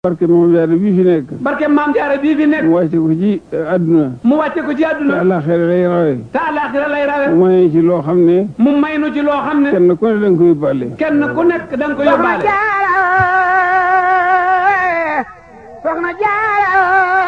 barke Maam Jaara bii fi nekk. barke Maam Jaara bii fi nekk. mu wàcce ko ci àdduna. mu wàcce ko ci àdduna. te àllaaxira lay rawe. te àllaaxira lay rawe. mu may ci loo xam ne. mu may nu ci loo xam ne. kenn ku ne da nga ko yóbbaale. kenn ku nekk da nga ko yóbbaale. Soxna Jaara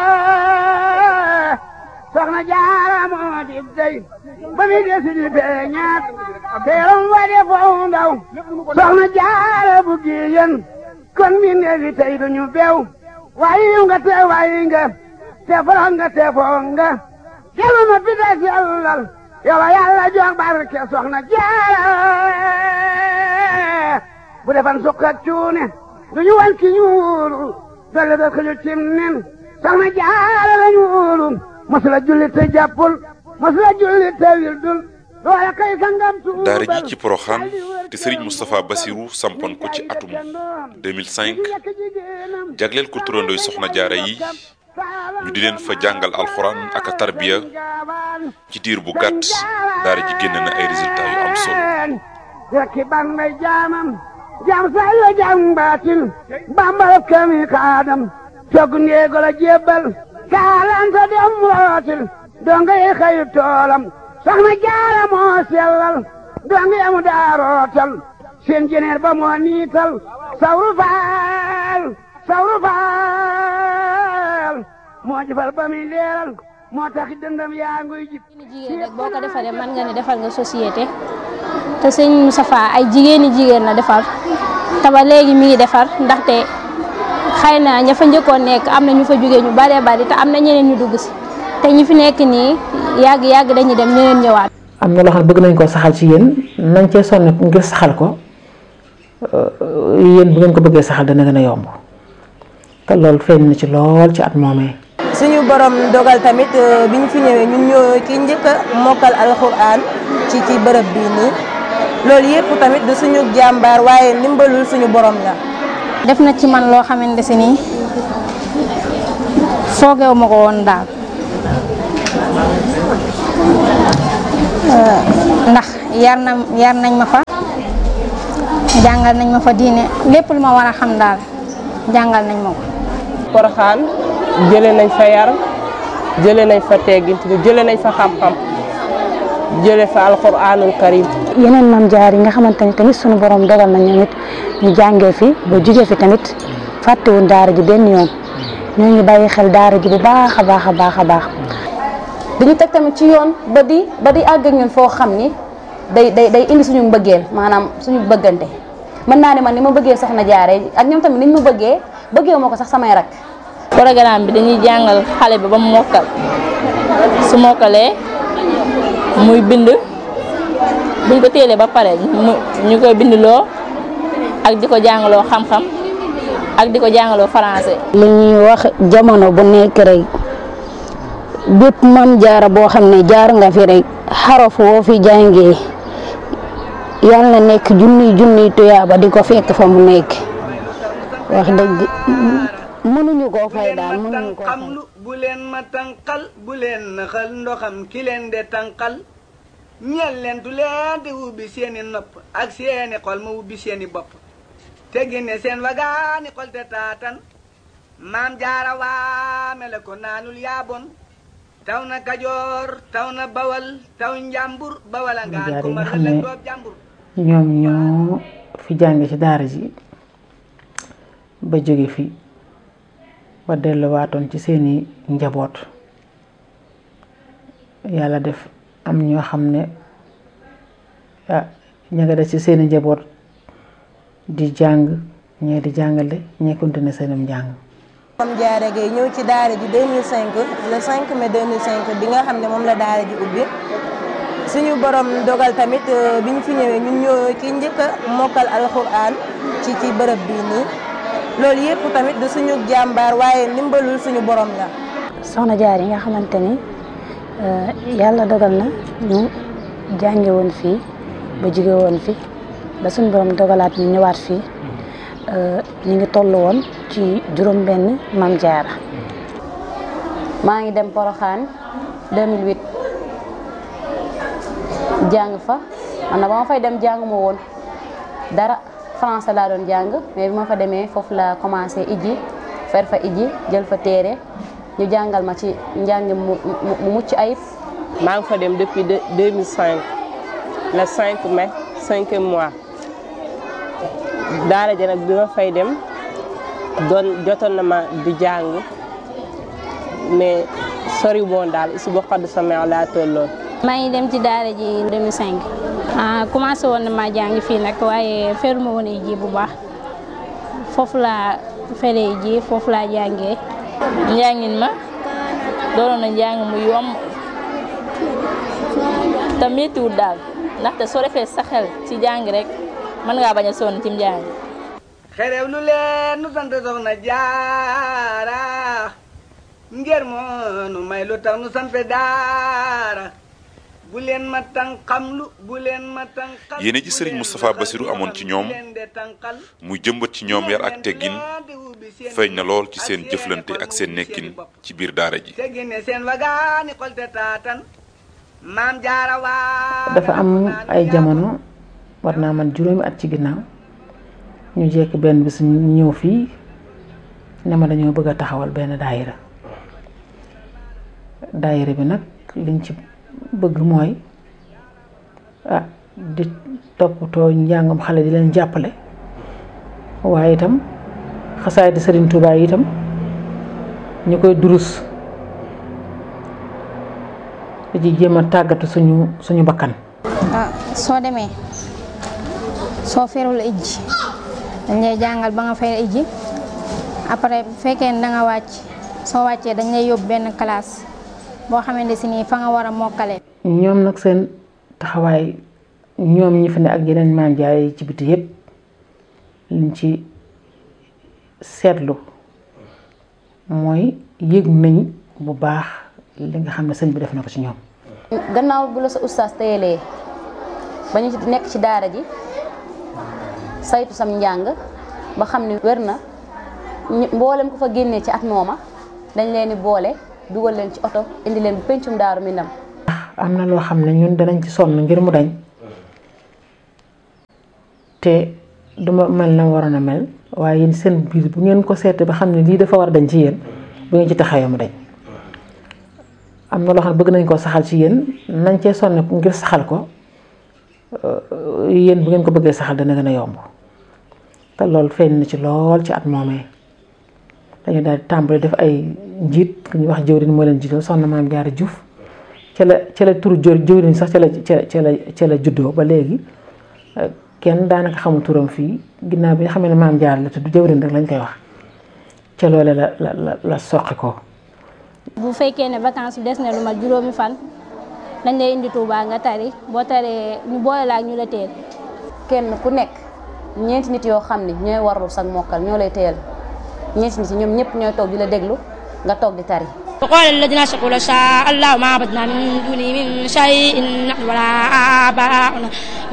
Soxna Jaara moo di dey ba mi desi di feeñaat teeram wa de foo ndaw Soxna Jaara bu giyen kon mi neefi tey duñu beew waayi nga te waayi nga te forox nga te foo nga kelu ma pita sellal yow Yàlla jox barke Soxna Jaara bu defan sukka cuune duñu wan ki ñuulu dolle da xëju cim nen Soxna Jaara la ñuulu masula julli te jàppul masula julli te wildul loola kay sangam tuubal daara ji ci Porokhane te Serigne Moustapha Bassirou sampoon ko ci atum 2005 jagleel ko turandooy Soxna Jaara yi ñu di leen fa jàngal alxuraan ak tarbiya ci diir bu gàtt daara ji génn na ay résultats yu am solo. rekki ban may jaamam jaam say la jaam baatin bambal kami kaadam togg ndeego la jébbal kaalanta dem rootil donga yi xëyu toolam Soxna Jaara moo sellal donga yamu daa rootal seen jeneer ba moo niital sawru faal moo jëfal ba muy leeral moo tax dëndam yaa nguy jib jigéen rek boo ko defaree mën nga ne defal nga société te sëñ Moustapha ay jigéen la defar te ba léegi mi ngi defar ndaxte xëy na ña fa njëkkoon nekk am na ñu fa jógee ñu baree bari te am na ñeneen ñu dugg si te ñi fi nekk nii yàgg dañuy dem ñeneen ñëwaat. am na loo xam ne bëgg nañ koo saxal ci yéen nañ cee sonn ngir saxal ko yéen bu ngeen ko bëggee saxal dana gën a yomb te loolu feeñ na ci lool ci at moomee. suñu borom dogal tamit bi ñu fi ñëwee ñun ñoo ki njëkk a mokkal alxuraan ci bërëb bii nii loolu yëpp tamit du suñu jàmbaar waaye ndimbalul suñu borom la. def na ci man loo xamante si nii foogeewu ma ko woon daal ndax yar nañ ma fa jàngal nañ ma fa diine lépp lu ma war a xam daal jàngal nañ ma ko. Porokhane jëlee nañ fa yar jëlee nañ fa teggin jëlee nañ fa xam-xam jëlee fa alxuraanul karim. yeneen Maam Jaara yi nga xamante ni tamit sunu borom dogal na ñoom it ñu jàngee fi ba jugee fi tamit fàttewuñ daara ji benn yoon ñoo ngi bàyyi xel daara ji bu baax a baax. dañu teg tamit ci yoon ba di àgg ak ñun foo xam ni day indi suñu mbëggeel maanaam suñu bëggante mën naa ne man ni ma bëggee Soxna Jaara ak ñoom tamit niñ ma bëggee ma ko sax samay rak. programme bi dañuy jàngal xale bi ba mu mokkal su mokkalee muy bind buñ ko téelee ba pare ñu koy bindloo ak di ko jàngaloo xam-xam ak di ko jàngaloo français. li ñuy wax jamono bu nekk rek bépp Maam Jaara boo xam ne jaar nga fi rek xaraf woo fi jàngee yal na nekk junniy tuyaaba di ko fekk fa mu nekk wax dëgg mënuñu koo fay daal mënuñu koo fay. bu leen ma tànqal bu leen naxal ndoxam ki leen de tànqal ñeel leen tu leen di ubbi seeni nopp ak seeni xol ma ubbi seeni bopp te génne seen wagaani xol te taatan Maam Jaara waame la ko naanul yaabon taw na Kajoor taw na Bawal taw Njàmbur Bawal a ngaan ko ma la doob Njàmbur. ñoom ñoo fi jànge ci daara ji ba jóge fi ba delluwaatoon ci seeni njaboot yàlla def am ñoo xam ne ña nga def ci seeni njaboot di jàng ñee di jàngale ñee continuer seenum njàng. Maam Jaara Gaye ñëw ci daara ji 2005 le 5 mai 2005 bi nga xam ne moom la daara ji ubbi suñu borom dogal tamit bi ñu fi ñëwee ñun ñoo ki njëkk a mokkal alxuraan ci bërëb bii nii loolu yëpp tamit du suñu jàmbaar waaye ndimbalul suñu borom la. Soxna Jaara yi nga xamante ni yàlla dogal na ñu jànge woon fii ba jóge woon fi ba suñu borom dogalaat ñu ñëwaat fii ñu ngi toll woon ci juróom-benn Maam Jaara. maa ngi dem Porokhane 2008 jàng fa man na ba ma fay dem jànguma woon dara français laa doon jàng mais bi ma fa demee foofu la commencé ijji fer fa iji jël fa téere ñu jàngal ma ci njàng mu mucc ayib. maa ngi fa dem depuis 2005 le 5 mai 5e mois daara ja nag bi ma fay dem jotoon na ma di jàng mais sori woon daal isu boo xadd sa meew laa tolloon. maa ngi dem ci daara ji 2005 commencé woon na maa jàng fii nag waaye feru ma woon ji bu baax foofu laa feree ji foofu laa jàngee. njàngin ma doonoon na njàng mu yomb te méttiwul daal ndaxte soo defee sa xel ci jàng rek mën ngaa bañ a sonn ci njàng. xerew lu leen nu sant soxna jaara ngir moo nu may lu tax nu sant daara bu leen ma tànqamlu bu leen ma tànqal. yéene ji Serigne Moustapha Bassirou amoon ci ñoom muy jëmbat ci ñoom yar ak teggin feeñ na lool ci seen jëflante ak seen nekkin ci biir daara ji. dafa am ay jamono war naa man juróomi at ci ginnaaw ñu jekk benn bis ñu ñëw fii ne ma dañoo bëgg a taxawal benn daayira bi nag liñ ci bëgg mooy di toppatoo njàngam xale di leen jàppale waaye itam xasaay di Serigne Touba yi itam ñu koy durus di jéem a tàggatu suñu bakkan. soo demee soo ferul ijji dañ lay jàngal ba nga fer ijji après bu fekkee ne da nga wàcc soo wàccee dañ lay yóbbu benn classe boo xamante si nii fa nga war a mokkale. ñoom nag seen taxawaay ñoom ñi fi ne ak yeneen maam jaay ci biti yépp liñ ci seetlu mooy yëg nañ bu baax li nga xam ne sëñ bi def na ko ci ñoom. gannaaw bu la sa ustaas teyelee ba ñu nekk ci daara ji saytu sam njàng ba xam ne wér na mboolem ko fa génnee ci at mooma dañ leen di boole dugal leen ci oto indi leen bu pencum Daaru Minam. am na loo xam ne ñun danañ ci sonn ngir mu dañ te duma mel na waroon a mel waaye yéen seen biir bu ngeen ko seete ba xam ne lii dafa war a dañ ci yéen bu ngeen ci taxawee mu dañ. am na loo xam ne bëgg nañ koo saxal ci yéen nañ cee sonn ngir saxal ko yéen bu ngeen ko bëggee saxal dana gën a yomb te loolu feeñ na ci lool ci at moomee dañu daal di tàmbali def ay njiit ku ñuy wax jëwriñ moo leen jiital soxna Maam Jaara Juuf ca la turu jëwriñ sax ca la juddoo ba léegi kenn daanaka xamul turam fii ginnaaw bi nga xam ne Maam Jaara la tudd jëwriñ rek lañ koy wax ca loole la soqi ko. bu fekkee ne vacances des na lu mat juróomi fan dañ lay indi Touba nga tari boo taree ñu boole la ak ñu la teel. kenn ku nekk ñeenti nit yoo xam ne ñooy warlu sax mokkal ñoo lay teel ñeenti nit ñoom ñëpp ñooy toog di la déglu nga toog di tari. وقال الذين أشركوا لو شاء الله ما عبدنا من دونه من شيء نحن ولا آباؤنا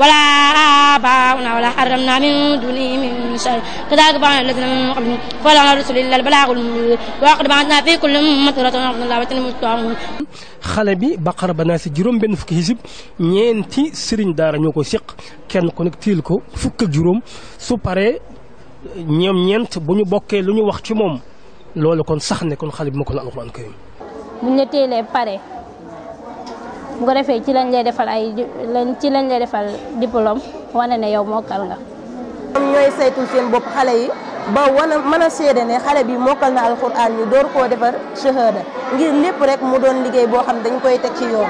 ولا حرمنا من دونه من شيء كذلك فعل الذين من قبلهم فلا على رسول الله البلاغ المبين وقد بعثنا في كل أمة رسولا أن الله المستعان. xale bi Baqara ba naa si juróom benn fukki xisib ñeenti sëriñ daara ñoo ko séq kenn ku nekk tiil ko fukk ak juróom su paree ñoom ñeent bu ñu bokkee lu ñu wax ci moom loolu kon sax ne kon xale bi ma ko na alxuraan karim buñ la teelee pare bu ko defee ci lañ lay defal diplôme wane ne yow mokkal nga. ñoom ñooy saytul seen bopp xale yi ba mën a seede ne xale bi mokkal na alxuraan ñu door koo defar shahada ngir lépp rek mu doon liggéey boo xam dañ koy teg ci yoon.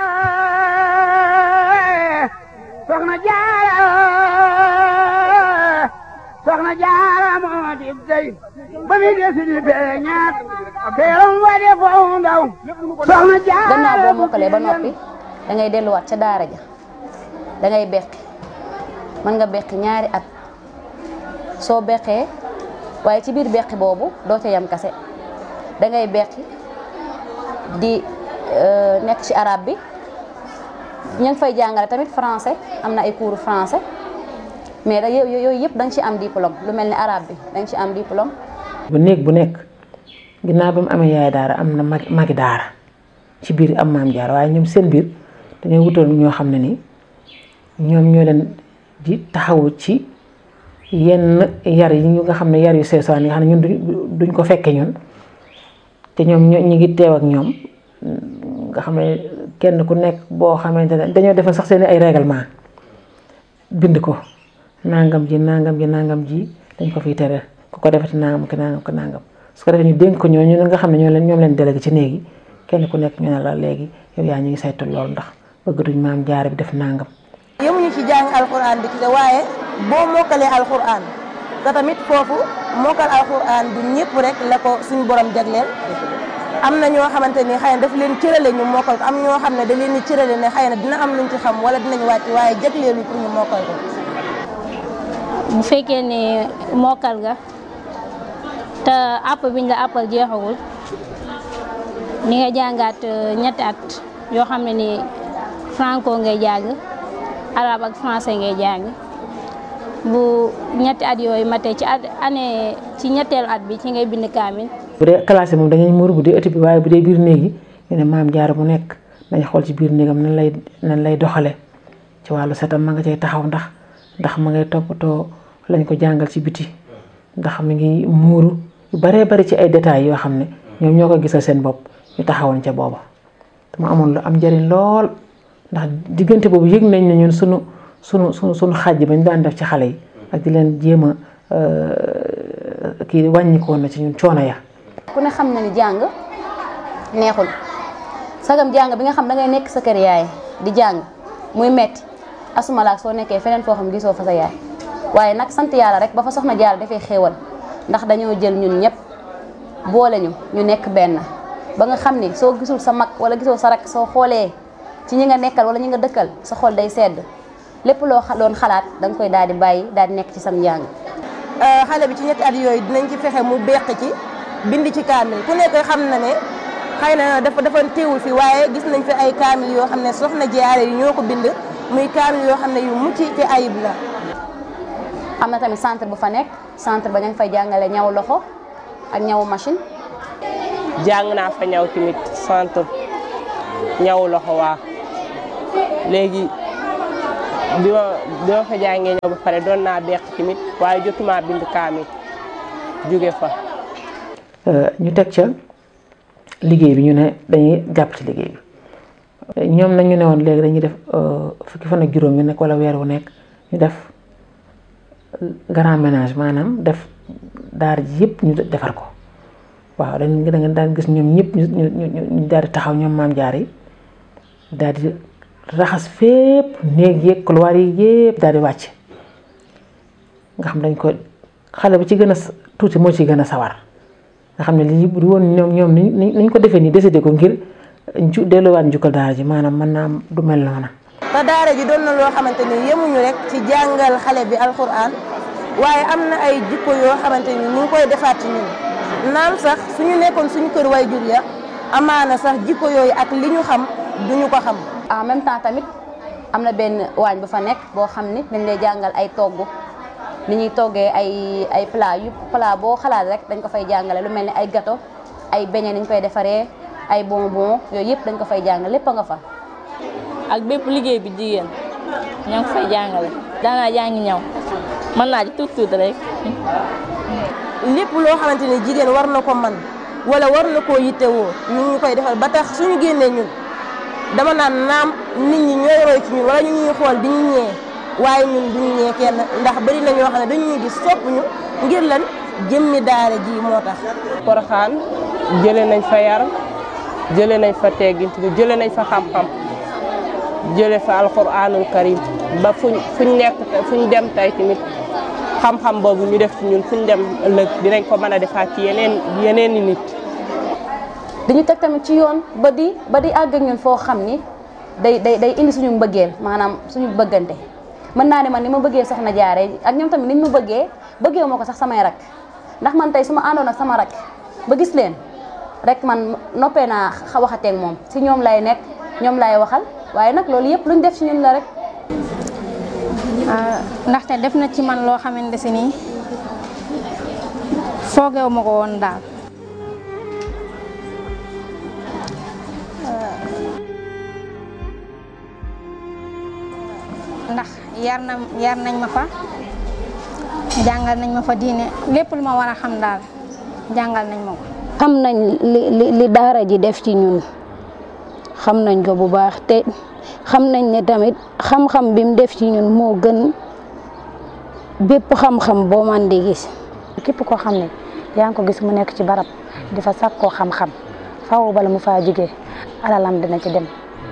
soxna jaara moo di dey ba mi desi di beñaat teeram wade foofu ndaw soxna jaara. gannaaw boo mokkalee ba noppi da ngay delluwaat ca daara ja da ngay beqi mën nga beqi ñaari at soo beqee waaye ci biir beqi boobu doo ca yam kase da ngay beqi di nekk ci arabe bi ñu ngi fay jàngale tamit français am na ay cours français. mais da yooyu yëpp da nga ci am diplôme lu mel ni arabe bi da nga ci am diplôme. bu néeg bu nekk ginnaaw ba mu amee yaay daara am na magi daara ci biir am Maam Jaara waaye ñoom seen biir dañoo wutal ñoo xam ne ni ñoom ñoo leen di taxawu ci yenn yar yi ñu nga xam ne yar yu seesaan yi nga xam ne ñun duñ ko fekke ñun te ñoom ñu ngi teew ak ñoom nga xam ne kenn ku nekk boo xamante ne dañoo defal sax seen ay règlement bind ko nangam ji dañ ko fiy tere ku ko defati nangam ki nangam ki nangam su ko defee ñu dénk ko ñooñu nga xam ne ñoom leen délégué ci néegi kenn ku nekk ñu ne la léegi yow yaa ñu ngi saytu loolu ndax bëgg duñ maam jaare bi def nangam. yemuñu ci jàng alxuraan bi ci waaye boo mokkalee alxuraan te tamit foofu mokkal alxuraan du ñëpp rek la ko suñu borom jagleel am na ñoo xamante ni xëy na daf leen cërale ñu mokkal ko am ñoo xam ne da leen di cërale ne xëy na dina am luñ ci xam wala dinañ wàcc waaye jagleelu pour ñu mokkal ko. bu fekkee ne mokkal nga te àpp biñ la àppal jeexagul ni nga jàngaat ñetti at yoo xam ne ni franco ngay jàng arabe ak français ngay jàng bu ñetti at yooyu matee ci ñetteelu at bi ci ngay bind kaamil. bu dee classe moom dañuy muur bu dee ëtt bi waaye bu dee biir néeg yi ñu ne maam jaara bu nekk dañ xool ci biir néegam nan lay doxale ci wàllu setam ma nga cay taxaw ndax ma ngay toppatoo lañ ko jàngal ci biti ndax mi ngi muuru yu baree bari ci ay détails yoo xam ne ñoom ñoo ko gisal seen bopp ñu taxawoon ca booba te mu amoon lu am njëriñ lool ndax diggante boobu yëg nañ ne ñun sunu xaaj yi bañ daan def ci xale yi ak di leen jéem a kii wàññikoon na ci ñun coono ya. ku ne xam na ni jàng neexul sagam jàng bi nga xam da ngay nekk sa kër yaay di jàng muy metti asumalaak soo nekkee feneen foo xam gisoo fa sa yaay waaye nag sant yàlla rek ba fa soxna Jaara dafay xéewal ndax dañoo jël ñun ñëpp boole ñu nekk benn ba nga xam ni soo gisul sa mag wala gisoo sa rak soo xoolee ci ñi nga nekkal wala ñi nga dëkkal sa xol day sedd lépp loo doon xalaat da nga koy daal di bàyyi daal di nekk ci sam njàng. xale bi ci ñetti at yooyu dinañ ci fexe mu beq ci bind ci kaamil ku nekk xam na ne xëy na dafa teewul fi waaye gis nañ fi ay kaamil yoo xam ne soxna Jaara yi ñoo ko bind muy kaamil yoo xam ne yu mucc ci ayib la. am na tamit centre bu fa nekk centre ba ña ngi fay jàngale ñaw loxo ak ñawu machine. jàng naa fa ñaw tamit centre ñaw loxo waa léegi bi ma fa jàngee ñëw ba pare doon naa beq tamit waaye jotuma bind kaamil jóge fa. ñu teg ca liggéey bi ñu ne dañuy jàpp ci liggéey bi ñoom nag ñu ne woon léegi dañuy def fukki fan ak juróom yu nekk wala weer wu nekk ñu def grand ménage maanaam def daara ji yëpp ñu defar ko waaw da nga daan gis ñoom ñëpp ñu daal di taxaw ñoom maam jaar yi daal di raxas fépp néeg yeeg couloir yi yëpp daal di wàcc nga xam dañ ko xale bu ci gën a tuuti moo ci gën a sawar nga xam ne lii bu woon ñoom niñ ko defee nii décidé ko ngir delluwaat njukkal daara ji maanaam mën naa du mel noona. te daara ji doon na loo xamante ni yemuñu rek ci jàngal xale bi alxuraan waaye am na ay jikko yoo xamante ni ñu ngi koy defaat ci ñun naam sax suñu nekkoon suñu kër waajur ya amaana sax jikko yooyu ak li ñu xam duñu ko xam. en même temps tamit am na benn waañ bu fa nekk boo xam ni dañ lay jàngal ay togg ni ñuy toggee ay plat boo xalaat rek dañ ko fay jàngale lu mel ni ay gâteau ay beignet niñ koy defaree ay bonbon yooyu yëpp dañ ko fay jàngale lépp a nga fa. ak bépp liggéey bi jigéen ña ngi fay jàngale daanaa jàngi ñaw mën naa ci tuut rek. lépp loo xamante ni jigéen war na ko man wala war na koo yittewoo ñu ngi koy defal ba tax suñu génnee ñun dama naan naam nit ñi ñooy roy ci ñun wala ñu ñuy xool di ñu ñee waaye ñun duñu ñee kenn ndax bari na ñoo xam ne dañuy gis sopp ñu ngir lan jëmmi daara ji moo tax. Porokhane jëlee nañ fa yar jëlee nañ fa teggin jëlee nañ fa xam-xam jëlee fa alxuraanul karim ba fuñ nekk fuñ dem tey tamit xam-xam boobu ñu def ci ñun fuñ dem ëllëg dinañ ko mën a defaat ci yeneen i nit. dañu teg tamit ci yoon ba di àgg ak ñun foo xam ni day indi suñu mbëggeel maanaam suñu bëggante mën naa ne man ni ma bëggee soxna Jaara ak ñoom tamit niñ ma bëggee ma ko sax samay rak ndax man tey su ma àndoon ak sama rak ba gis leen rek man noppee naa waxateeg moom si ñoom lay nekk ñoom lay waxal waaye nag loolu yëpp luñ def ci ñun la rek. ndaxte def na ci man loo xamante si nii foogeewu ma ko woon daal. ndax yar nañ ma fa jàngal nañ ma fa diine lépp lu ma war a xam daal jàngal nañ ma ko. xam nañ li daara ji def ci ñun xam nañ ko bu baax te xam nañ ne tamit xam-xam bi mu def ci ñun moo gën bépp xam-xam boo man di gis. képp koo xam ne yaa ngi ko gis mu nekk ci barab di fa sàkkoo xam-xam faaw bala mu faa jógee alalam dina ci dem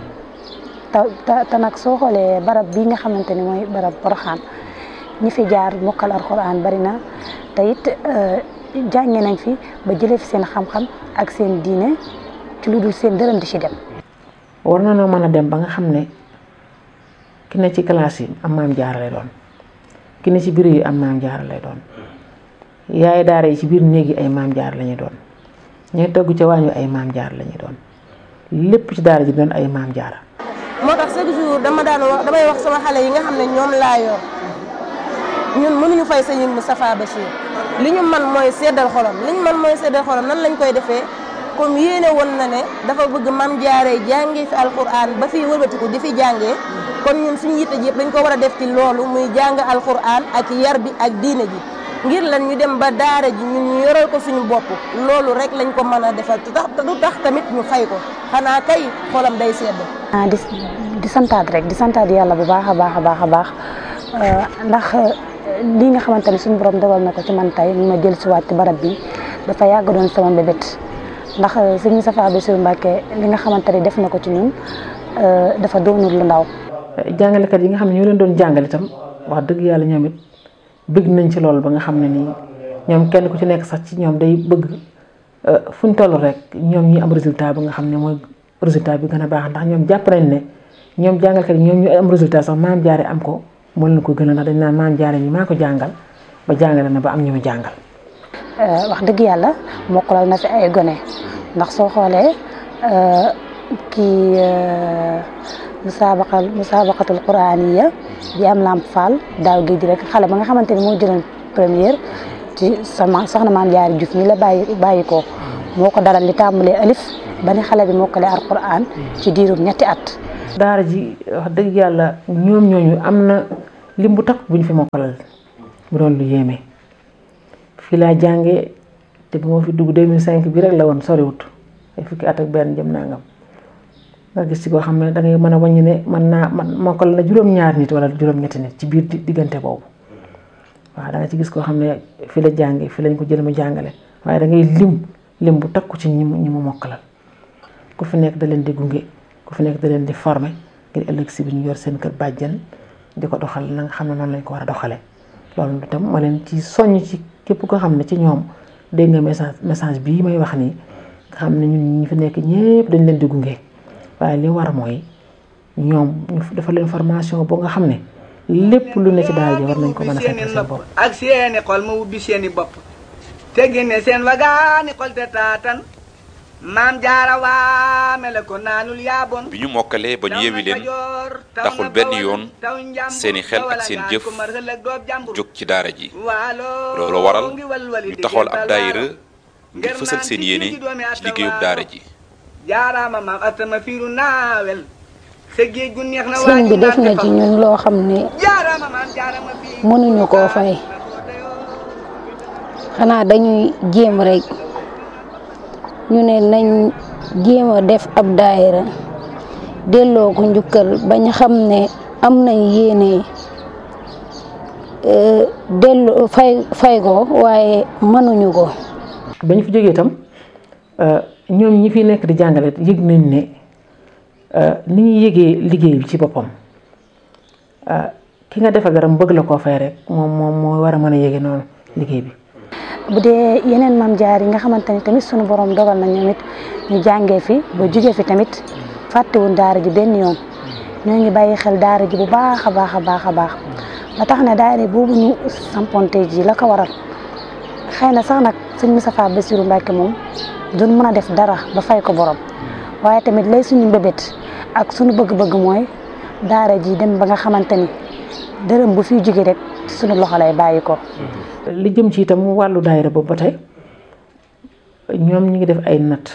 te nag soo xoolee barab bii nga xamante ni mooy barab Porokhane ñi fi jaar mokkal alxuraan bari na te it jànge nañ fi ba jëlee fi seen xam-xam ak seen diine ci lu dul seen dërëm di ci dem. war na noo mën a dem ba nga xam ne ki ne ci classe yi am maam jaara lay doon ki ne ci biir yi am maam jaara lay doon yaay daara yi ci biir néeg yi ay maam jaara la ñuy doon ñooy togg ca waañu ay maam jaara la ñuy doon lépp ci daara ji doon ay maam jaara. moo tax chaque jour damay wax sama xale yi nga xam ne ñoom laa yor ñun mënuñu fay sëñ Moustapha Bachir li ñu man mooy seddal xolam nan lañ koy defee comme yéene woon na ne dafa bëgg mam jaaree jàngee fi alquran ba fi wëlbatiku di fi jàngee kon ñun suñu yitte ji yëpp dañ ko war a def ci loolu muy jàng alquran ak yar bi ak diine ji ngir lan ñu dem ba daara ji ñun ñu yoral ko suñu bopp loolu rek lañ ko mën a defal te du tax tamit ñu fay ko xanaa kay xolam day sedd. di santaat rek di santaat yàlla bu baax a baax ndax lii nga xamante ne suñu borom dogal na ko ci man tey ma jël si waat ci barab bi dafa yàgg doon sama mbébét ndax sëñ Moustapha Bassirou Mbacké li nga xamante ne def na ko ci ñun dafa doonul lu ndaw. jàngalekat yi nga xam ne ñoo leen doon jàngale itam wax dëgg yàlla ñoom it bëgg nañ ci loolu ba nga xam ne nii ñoom kenn ku ci nekk sax ci ñoom day bëgg fu ñu toll rek ñoom ñi am résultat ba nga xam ne mooy résultat bi gën a baax ndax ñoom jàpp nañ ne ñoom jàngalkat yi ñoom ñu am résultat sax maam jaare am ko moo leen ko gën a ndax dañ naan maam jaare ñi maa ko jàngal ba jàngale na ba am ñu mu jàngal. wax dëgg yàlla mokkalal na fi ay gone ndax soo xoolee kii musabaqatul quraaniya bi am Lamp Fall daaw géej rek xale ba nga xamante ni moo jëloon première ci sama soxna maam jaare Juuf mi la bàyyi ko moo ko dalal li tàmbalee alif ba ni xale bi mokkale alquran ci diirum ñetti at. daara ji wax dëgg yàlla ñoom ñooñu am na lim bu tax buñ fi mokkalal mu doon lu yéeme fii laa jàngee te bu ma fi dugg 2005 bi rek la woon soriwut ay fukki at ak benn jëm nangam nga gis ci koo xam ne da ngay mën a wàññi ne man mokkal na juróom-ñaar nit wala juróom-ñetti nit ci biir diggante boobu waaw da nga ci gis koo xam ne fii la jàngee fii lañ ko jël mu jàngale waaye da ngay lim bu takku ci ñi mu mokkalal ku fi nekk da leen di gunge ku fi nekk da leen di former ngir ëllëg si bi ñu yor seen kër bàjjen di ko doxal na nga xam ne noonu lañ ko war a doxalee loolu itam ma leen ci soññ ci képp koo xam ne ci ñoom dégg nga message bii may wax nii nga xam ne ñun ñi fi nekk ñëpp dañ leen di gunge waaye li war mooy ñoom ñu defal leen formation boo nga xam ne lépp lu ne ci daal ji war nañ ko mën a fekk seen bopp ak seeni xol ma ubbi seeni bopp te génne seen wagaani xol te taatan maam jaara waamele ko naanul yaabon bi ñu mokkalee ba ñu yewi leen taxul benn yoon seeni xel ak seen jëf jóg ci daara ji loolu waral ñu taxawal ab daayira ngir fësal seen yéene ci liggéeyub daara ji jaaraama maam atama fiiru naawel sa géej gu neex na sëñ bi def na ci ñun loo xam ne mënuñu koo fay xanaa dañuy jéem rek ñu ne nañ jéem a def ab daayira delloo ko njukkal bañ xam ne am nañ yéene delloo fay ko waaye mënuñu ko. bañ fi jógee itam ñoom ñi fi nekk di jàngale yëg nañ ne ni ñuy yëgee liggéey bi ci boppam ki nga defa garam bëgg la koo fay rek moom moo war a mën a yëge noonu liggéey bi. bu dee yeneen maam jaar yi nga xamante ni tamit sunu borom dogal na ñoom it ñu jàngee fi ba jugee fi tamit fàttewuñ daara ji benn yoon ñoo ngi bàyyi xel daara ji bu baax a baax ba tax na daara boobu ñu samponte ji la ko waral xëy na sax nag sëñ Moustapha Bassirou Mbacké moom duñ mën a def dara ba fay ko borom waaye tamit lay suñu mbébét ak suñu bëgg-bëgg mooy daara ji dem ba nga xamante ni dërëm bu fiy jóge rek suñu loxo lay bàyyi ko. li jëm ci itam wàllu daayira boobu ba tey ñoom ñu ngi def ay natt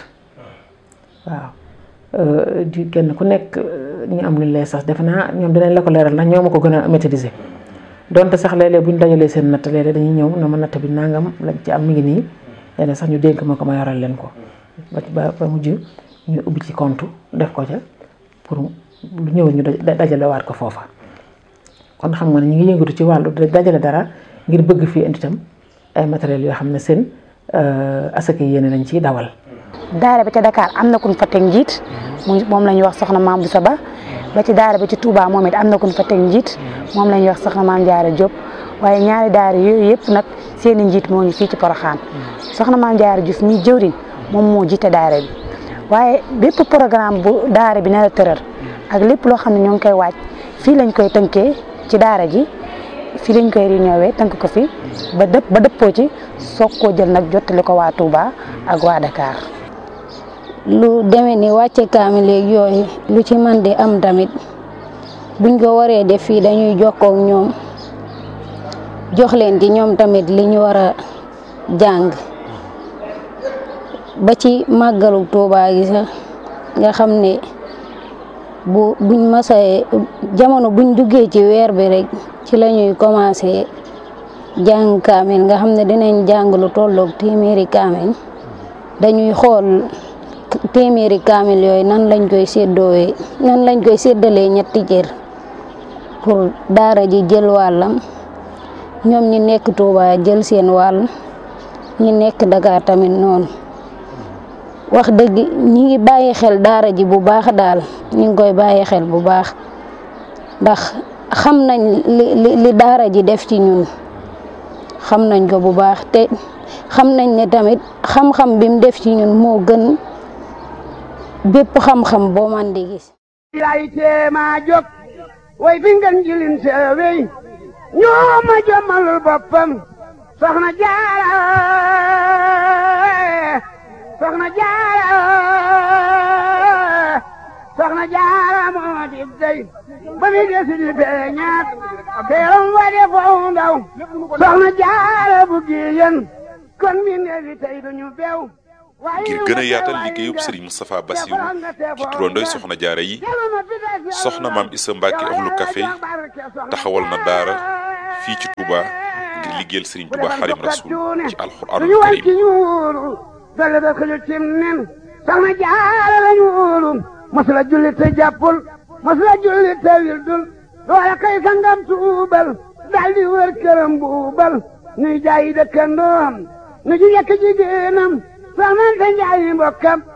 waaw di kenn ku nekk ñu am lu lay sax defe naa ñoom dinañ la ko leeral ndax ñoo ma ko gën a maîtriser donte sax léeg-léeg bu ñu dajalee seen natt léeg-léeg dañuy ñëw na ma natt bi nangam lañ ci am mi ngi nii léeg sax ñu dénk ma ko ma yoral leen ko ba mujj ñu ubbi ci compte def ko ca pour lu ñëw ñu dajalewaat ko foofa. kon xam nga ne ñu ngi yëngatu ci wàllu dajale dara ngir bëgg fii indi itam ay matériels yoo xam ne seen asaka yéene lañ ciy dawal. daara bi ca Dakar am na ku ñu fa teg njiit moom la ñuy wax soxna Maam Boussa Ba ci daara bi ci Touba moom it am na ku ñu fa teg njiit moom la ñuy wax soxna Maam Jaara Diop waaye ñaari daara yooyu yëpp nag seen i njiit moo ñu fii ci Porokhane soxna Maam Jaara Diouf mi jëwriñ moom moo jiite daara bi waaye bépp programme bu daara bi nar a tëral ak lépp loo xam ne ñoo ngi koy waaj fii lañ koy tënkee ci daara ji fii lañ koy réunion tënk ko fi ba dëppoo ci soog koo jël nag jottali ko waa Touba ak waa Dakar. lu demee ni wàcce kaamil léegi yooyu lu ci man di am tamit buñ ko waree def fii dañuy jokkoo ak ñoom jox leen ci ñoom tamit li ñu war a jàng ba ci màggalu Touba gi sax nga xam ne buñ masee jamono buñ duggee ci weer bi rek ci la ñuy commencé jàng kaamil nga xam ne dinañ jàng lu tolloog téeméeri kaamil dañuy xool téeméeri kaamil yooyu nan lañ koy séddalee ñetti cër pour daara ji jël wàllam ñoom ñi nekk Touba jël seen wàll ñi nekk Dakar tamit noonu wax dëgg ñi ngi bàyyi xel daara ji bu baax daal ñi ngi koy bàyyi xel bu baax ndax xam nañ li daara ji def ci ñun xam nañ ko bu baax te xam nañ ne tamit xam-xam bi mu def ci ñun moo gën bépp xam-xam boo man di gis. lay teema jóg way fi ngeen jilin seewey ñoo ma jommalul boppam soxna Jaara moo di dey ba mi desi di beñaat teeram wa de foofu ndaw soxna Jaara bu giyen kon mi neefi tey duñu beew ngir gën a yaatal liggéeyub Serigne Moustapha Bassirou ci turandooy soxna jaara yi soxna maam Issa Mbacke Ahlu Café taxawal na daara fii ci Touba ngir liggéeyal Serigne Touba Xaadimu Rasuul ci alxuraanul karim dale da xëju cim nen soxna jaara lañu wóolu masula julli te jàppul masula julli te wildul loola kay sangam tuubal daldi wër këram buubal nuy jaayi dëkkandoom nu ji yekk jigéenam soxna te njaayi mbokkam